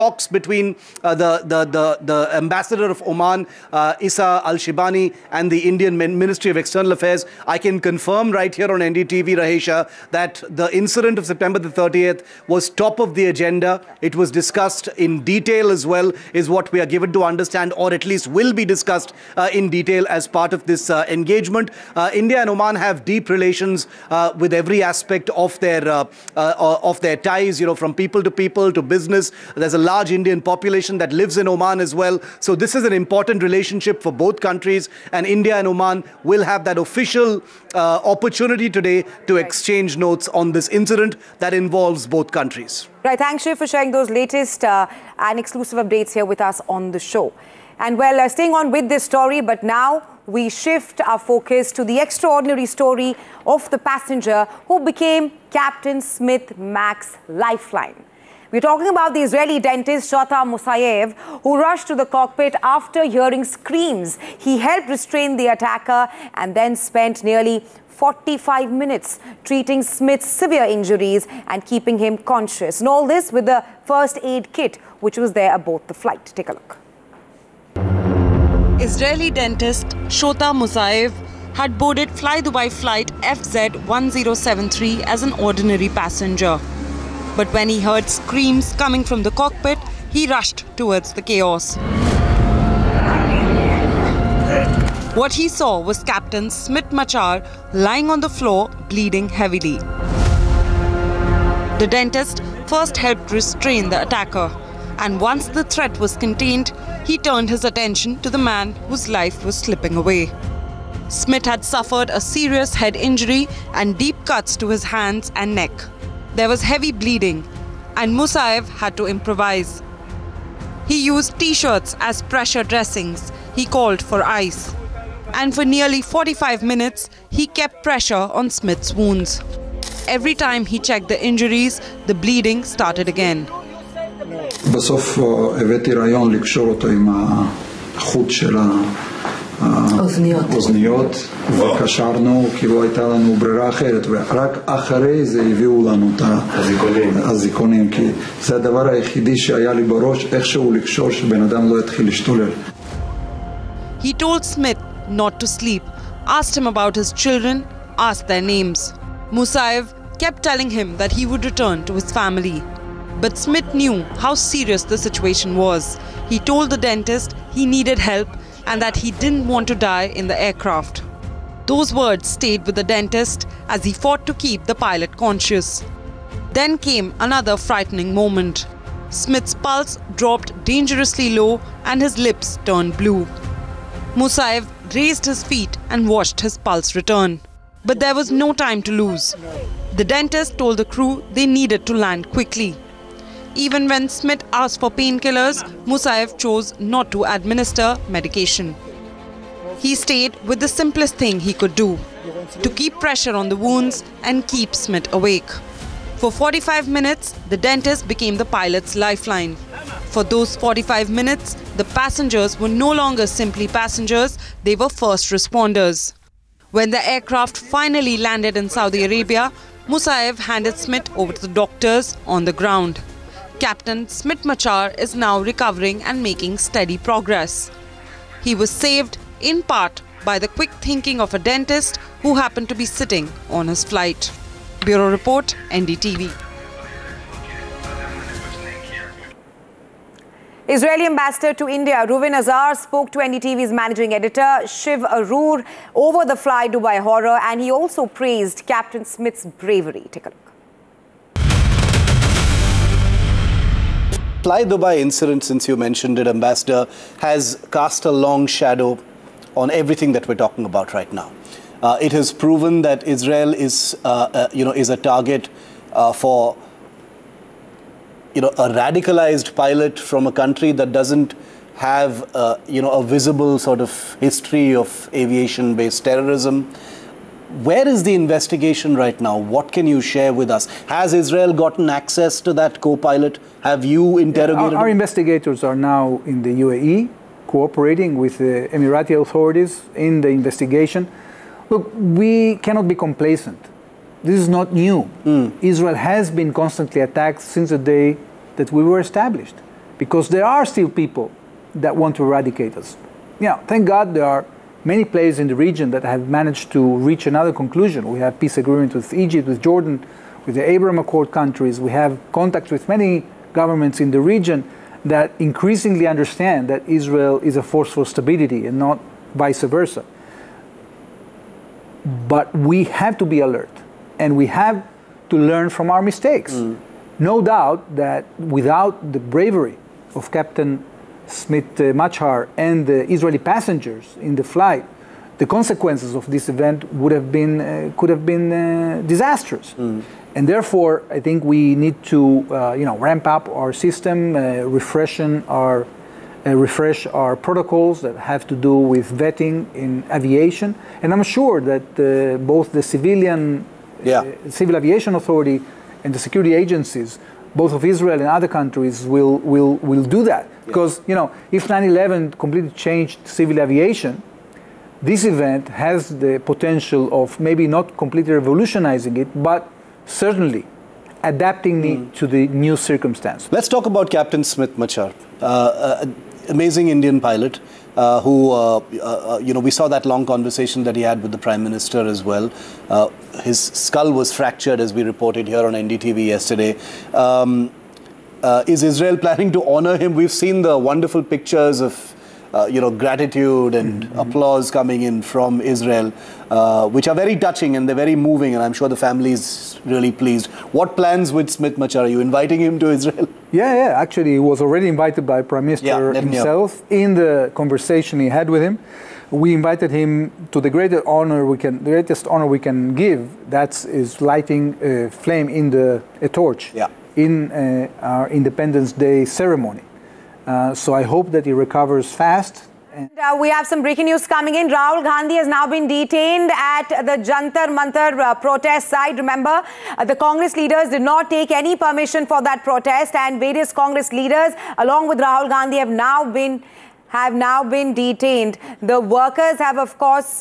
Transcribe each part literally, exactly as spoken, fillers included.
talks between uh, the, the, the, the ambassador of Oman, uh, Issa Al-Shibani, and the Indian Ministry of External Affairs. I can confirm right here on N D T V, Rahesha, that the incident of September the thirtieth was top of the agenda. It was discussed in detail as well, is what we are given to understand, or at least will be discussed uh, in detail as part of this uh, engagement. Uh, India and Oman have deep relations uh, with every aspect of their, uh, uh, of their ties, you know, from people to people to business. There's a large Indian population that lives in Oman as well. So this is an important relationship for both countries, and India and Oman will have that official uh, opportunity today to right. exchange notes on this incident that involves both countries. Right, thanks Shiv for sharing those latest uh, and exclusive updates here with us on the show. And well, uh, staying on with this story, but now we shift our focus to the extraordinary story of the passenger who became Captain Smith Mac's lifeline. We're talking about the Israeli dentist Shota Musayev, who rushed to the cockpit after hearing screams. He helped restrain the attacker and then spent nearly forty-five minutes treating Smith's severe injuries and keeping him conscious. And all this with the first aid kit, which was there aboard the flight. Take a look. Israeli dentist Shota Musayev had boarded Fly Dubai flight F Z one zero seven three as an ordinary passenger. But when he heard screams coming from the cockpit, he rushed towards the chaos. What he saw was Captain Smith Machar lying on the floor, bleeding heavily. The dentist first helped restrain the attacker, and once the threat was contained, he turned his attention to the man whose life was slipping away. Smith had suffered a serious head injury and deep cuts to his hands and neck. There was heavy bleeding, and Musayev had to improvise. He used t-shirts as pressure dressings. He called for ice. And for nearly forty-five minutes, he kept pressure on Smith's wounds. Every time he checked the injuries, the bleeding started again. בסוף הבאתי רעיון לקשור אותו עם החוט של האוזניות וקשרנו, כי לא הייתה לנו ברירה אחרת, ורק אחרי זה הביאו לנו את הזיכונים, כי זה הדבר היחידי שהיה לי בראש, איכשהו לקשור שבן אדם לא יתחיל להשתולל. He told Smith not to sleep, asked him about his children, asked their names. Musayev kept telling him that he would return to his family. But Smith knew how serious the situation was. He told the dentist he needed help and that he didn't want to die in the aircraft. Those words stayed with the dentist as he fought to keep the pilot conscious. Then came another frightening moment. Smith's pulse dropped dangerously low and his lips turned blue. Musayev raised his feet and watched his pulse return. But there was no time to lose. The dentist told the crew they needed to land quickly. Even when Smith asked for painkillers, Musayev chose not to administer medication. He stayed with the simplest thing he could do, to keep pressure on the wounds and keep Smith awake. For forty-five minutes, the dentist became the pilot's lifeline. For those forty-five minutes, the passengers were no longer simply passengers, they were first responders. When the aircraft finally landed in Saudi Arabia, Musayev handed Smith over to the doctors on the ground. Captain Smith Machar is now recovering and making steady progress. He was saved in part by the quick thinking of a dentist who happened to be sitting on his flight. Bureau Report, N D T V. Israeli ambassador to India, Reuven Azar, spoke to N D T V's managing editor, Shiv Arur, over the Fly Dubai horror, and he also praised Captain Smith's bravery. Take a look. Fly Dubai incident, since you mentioned it, Ambassador, has cast a long shadow on everything that we're talking about right now. Uh, it has proven that Israel is, uh, uh, you know, is a target uh, for, you know, a radicalized pilot from a country that doesn't have, uh, you know, a visible sort of history of aviation-based terrorism. Where is the investigation right now? What can you share with us? Has Israel gotten access to that co-pilot? Have you interrogated? Our, our investigators are now in the U A E, cooperating with the Emirati authorities in the investigation. Look, we cannot be complacent. This is not new. Mm. Israel has been constantly attacked since the day that we were established. because there are still people that want to eradicate us. You know, thank God there are many players in the region that have managed to reach another conclusion. We have peace agreements with Egypt, with Jordan, with the Abraham Accord countries. We have contacts with many governments in the region that increasingly understand that Israel is a force for stability and not vice versa. But we have to be alert, and we have to learn from our mistakes. Mm. No doubt that without the bravery of Captain Smith uh, Machar and the Israeli passengers in the flight, the consequences of this event would have been, uh, could have been uh, disastrous. Mm. And therefore, I think we need to, uh, you know, ramp up our system, uh, refreshen our, uh, refresh our protocols that have to do with vetting in aviation. And I'm sure that uh, both the civilian, yeah. uh, Civil Aviation Authority and the security agencies, both of Israel and other countries, will will will do that. Yeah. Because, you know, if nine eleven completely changed civil aviation, this event has the potential of maybe not completely revolutionizing it, but certainly adapting mm. it to the new circumstance. Let's talk about Captain Smith Machar, uh, uh, amazing Indian pilot uh, who, uh, uh, you know, we saw that long conversation that he had with the Prime Minister as well. Uh, his skull was fractured, as we reported here on N D T V yesterday. Um, uh, is Israel planning to honor him? We've seen the wonderful pictures of Uh, you know, gratitude and mm-hmm. applause coming in from Israel, uh, which are very touching and they're very moving, and I'm sure the family is really pleased. What plans with Smith Machar? Are you inviting him to Israel? Yeah, yeah. Actually, he was already invited by Prime Minister yeah, himself in the conversation he had with him. We invited him to the greatest honor we can, the greatest honor we can give. That is lighting a flame in the a torch yeah. in uh, our Independence Day ceremony. Uh, so I hope that he recovers fast. And, uh, we have some breaking news coming in. Rahul Gandhi has now been detained at the Jantar Mantar uh, protest site. Remember, uh, the Congress leaders did not take any permission for that protest, and various Congress leaders, along with Rahul Gandhi, have now been have now been detained. The workers have, of course.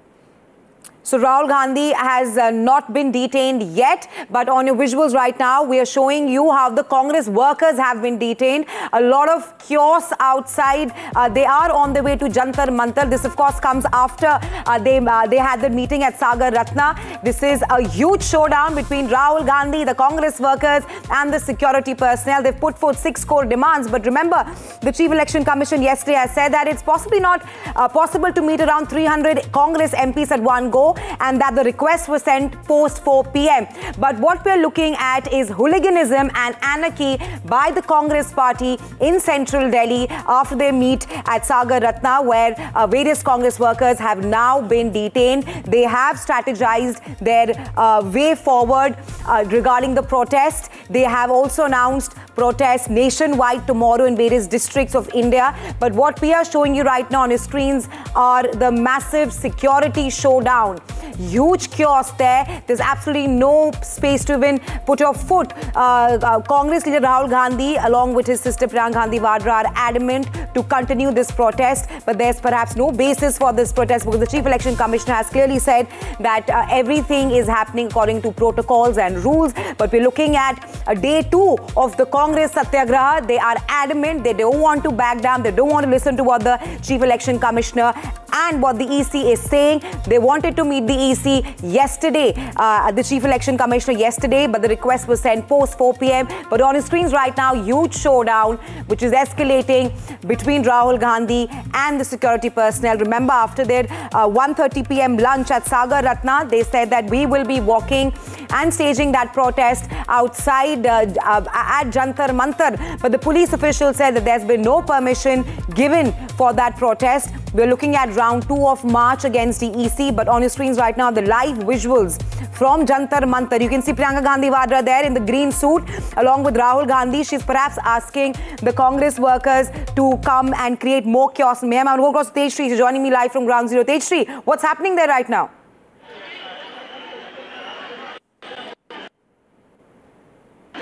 So Rahul Gandhi has uh, not been detained yet, but on your visuals right now, we are showing you how the Congress workers have been detained. A lot of chaos outside. Uh, they are on the way to Jantar Mantar. This, of course, comes after uh, they uh, they had the meeting at Sagar Ratna. This is a huge showdown between Rahul Gandhi, the Congress workers, and the security personnel. They've put forth six core demands. But remember, the Chief Election Commission yesterday has said that it's possibly not uh, possible to meet around three hundred Congress M Ps at one go, and that the request was sent post four p m But what we're looking at is hooliganism and anarchy by the Congress party in central Delhi after they meet at Sagar Ratna, where uh, various Congress workers have now been detained. They have strategized their uh, way forward uh, regarding the protest. They have also announced protests nationwide tomorrow in various districts of India. But what we are showing you right now on your screens are the massive security showdown. Huge chaos there. There's absolutely no space to even put your foot. Uh, uh, Congress leader Rahul Gandhi, along with his sister Priyanka Gandhi Vadra, are adamant to continue this protest. But there's perhaps no basis for this protest because the Chief Election Commissioner has clearly said that uh, everything is happening according to protocols and rules. But we're looking at a day two of the Congress Satyagraha. They are adamant. They don't want to back down. They don't want to listen to what the Chief Election Commissioner and what the E C is saying. They wanted to meet the E C yesterday, uh, the Chief Election Commissioner yesterday, but the request was sent post four p m But on his screens right now, huge showdown, which is escalating between Rahul Gandhi and the security personnel. Remember, after their uh, one thirty p m lunch at Sagar Ratna, they said that we will be walking and staging that protest outside uh, uh, at Jantar Mantar. But the police official said that there's been no permission given for that protest. We're looking at round two of March against the E C, but on your screens right now, the live visuals from Jantar Mantar. You can see Priyanka Gandhi Vadra there in the green suit, along with Rahul Gandhi. She's perhaps asking the Congress workers to come and create more chaos. Ma'am, I'm going to go across to Tejshri. She's joining me live from Ground Zero. Tejshri, what's happening there right now?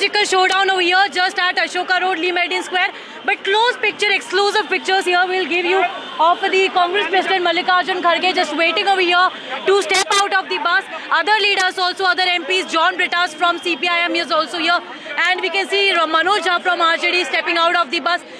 theatrical showdown over here just at Ashoka Road, Lee Meridian Square. But close picture, exclusive pictures here we'll give you of the Congress President Mallikarjun Kharge just waiting over here to step out of the bus. Other leaders also, other M Ps, John Brittas from C P I M is also here. And we can see Manoj Jha from R J D stepping out of the bus.